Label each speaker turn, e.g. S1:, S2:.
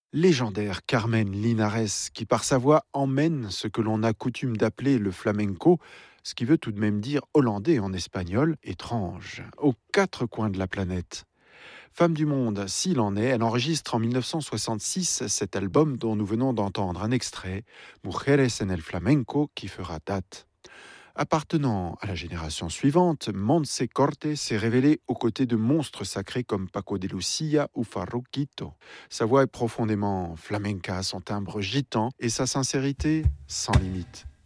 S1: Légendaire Carmen Linares, qui par sa voix emmène ce que l'on a coutume d'appeler le flamenco, ce qui veut tout de même dire hollandais en espagnol, étrange, aux quatre coins de la planète. Femme du monde, s'il en est, elle enregistre en 1966 cet album dont nous venons d'entendre un extrait, Mujeres en el Flamenco, qui fera date. Appartenant à la génération suivante, Montse Corte s'est révélée aux côtés de monstres sacrés comme Paco de Lucia ou Farruquito. Sa voix est profondément flamenca, son timbre gitan et sa sincérité sans limite.